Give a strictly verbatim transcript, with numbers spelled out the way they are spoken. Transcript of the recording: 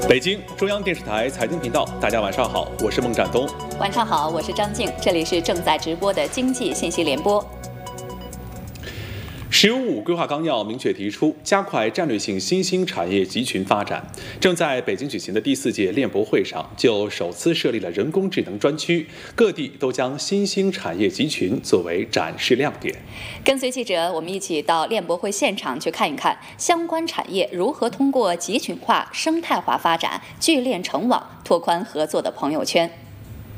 北京中央电视台财经频道，大家晚上好，我是孟占东。 晚上好，我是张静，这里是正在直播的经济信息联播。 十五规划纲要明确提出，加快战略性新兴产业集群发展。正在北京举行的第四届链博会上，就首次设立了人工智能专区，各地都将新兴产业集群作为展示亮点。 跟随记者，我们一起到链博会现场去看一看，相关产业如何通过集群化、生态化发展，聚链成网，拓宽合作的朋友圈。